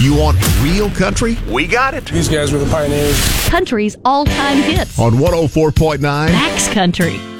You want real country? We got it. These guys were the pioneers. Country's all-time hits. On 104.9 Max Country.